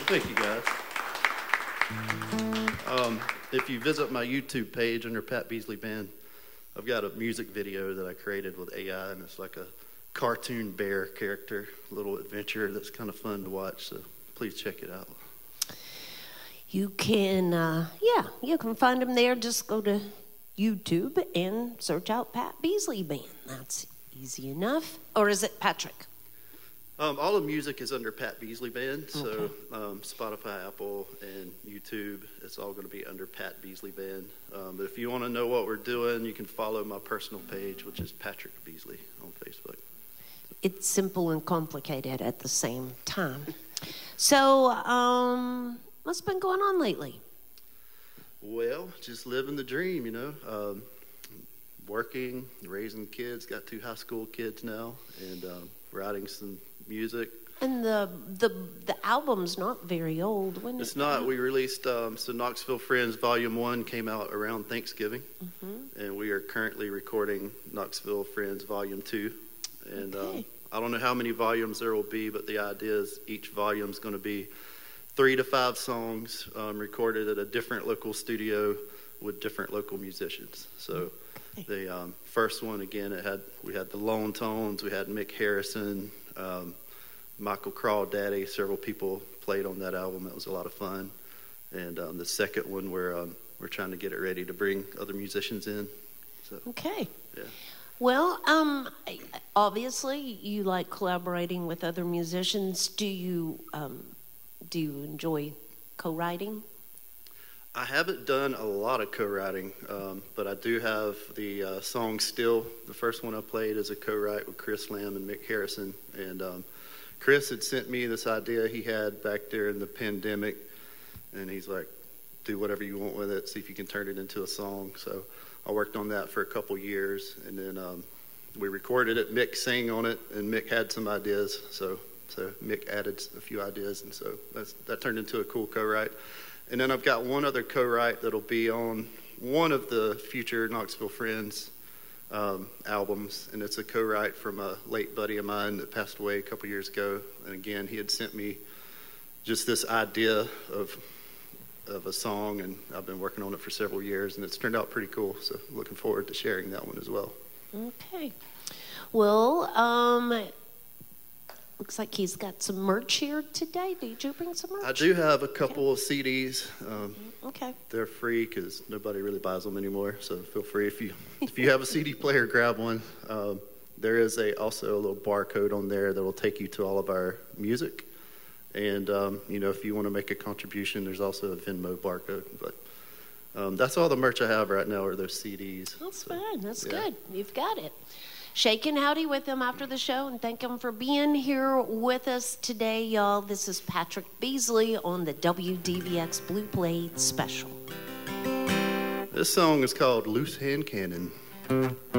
Thank you, guys. If you visit my YouTube page under Pat Beasley Band, I've got a music video that I created with AI, and it's like a cartoon bear character, little adventure that's kind of fun to watch, so please check it out. You can, you can find him there. Just go to YouTube and search out Pat Beasley Band. That's easy enough. Or is it Patrick? All the music is under Pat Beasley Band, so Spotify, Apple, and YouTube, it's all going to be under Pat Beasley Band. But if you want to know what we're doing, you can follow my personal page, which is Patrick Beasley on Facebook. It's simple and complicated at the same time. So, what's been going on lately? Well, just living the dream, you know. Working, raising kids, got 2 high school kids now, and writing some music. And the album's not very old. When it's not. We released so Knoxville Friends Volume 1 came out around Thanksgiving, and we are currently recording Knoxville Friends Volume 2. And I don't know how many volumes there will be, but the idea is each volume is going to be 3 to 5 songs recorded at a different local studio with different local musicians. So the first one, again, we had the Lone Tones, we had Mick Harrison, Michael Crawdaddy, several people played on that album. It was a lot of fun. And the second one, we're trying to get it ready to bring other musicians in. So, okay. Yeah. Well, obviously you like collaborating with other musicians. Do you enjoy co-writing? I haven't done a lot of co-writing, but I do have the song Still. The first one I played is a co-write with Chris Lamb and Mick Harrison. And Chris had sent me this idea he had back there in the pandemic, and he's like, do whatever you want with it, see if you can turn it into a song. So I worked on that for a couple years, and then we recorded it. Mick sang on it, and Mick had some ideas. So Mick added a few ideas, and so that turned into a cool co-write. And then I've got one other co-write that'll be on one of the future Knoxville Friends albums, and it's a co-write from a late buddy of mine that passed away a couple years ago. And again, he had sent me just this idea of a song, and I've been working on it for several years, and it's turned out pretty cool. So looking forward to sharing that one as well. Okay. Well, looks like he's got some merch here today. Did you bring some merch? I do have a couple of CDs. Okay. They're free because nobody really buys them anymore. So feel free if you have a CD player, grab one. There is also a little barcode on there that will take you to all of our music. And if you want to make a contribution, there's also a Venmo barcode. But that's all the merch I have right now are those CDs. That's fine. That's good. You've got it. Shake and howdy with them after the show, and thank them for being here with us today, y'all. This is Patrick Beasley on the WDVX Blue Blade Special. This song is called Loose Hand Cannon.